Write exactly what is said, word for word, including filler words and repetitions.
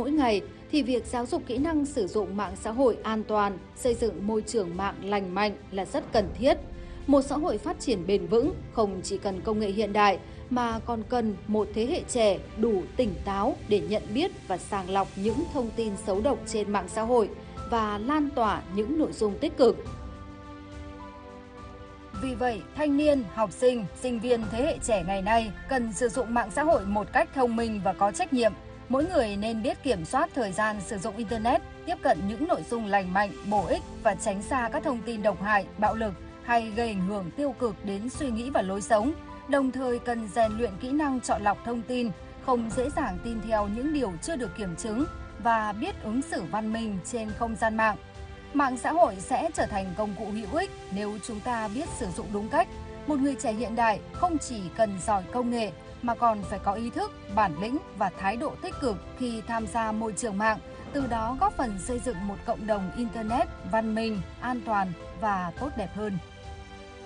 mỗi ngày, thì việc giáo dục kỹ năng sử dụng mạng xã hội an toàn, xây dựng môi trường mạng lành mạnh là rất cần thiết. Một xã hội phát triển bền vững không chỉ cần công nghệ hiện đại mà còn cần một thế hệ trẻ đủ tỉnh táo để nhận biết và sàng lọc những thông tin xấu độc trên mạng xã hội và lan tỏa những nội dung tích cực. Vì vậy, thanh niên, học sinh, sinh viên thế hệ trẻ ngày nay cần sử dụng mạng xã hội một cách thông minh và có trách nhiệm. Mỗi người nên biết kiểm soát thời gian sử dụng Internet, tiếp cận những nội dung lành mạnh, bổ ích và tránh xa các thông tin độc hại, bạo lực hay gây ảnh hưởng tiêu cực đến suy nghĩ và lối sống. Đồng thời cần rèn luyện kỹ năng chọn lọc thông tin, không dễ dàng tin theo những điều chưa được kiểm chứng và biết ứng xử văn minh trên không gian mạng. Mạng xã hội sẽ trở thành công cụ hữu ích nếu chúng ta biết sử dụng đúng cách. Một người trẻ hiện đại không chỉ cần giỏi công nghệ mà còn phải có ý thức, bản lĩnh và thái độ tích cực khi tham gia môi trường mạng, từ đó góp phần xây dựng một cộng đồng Internet văn minh, an toàn và tốt đẹp hơn.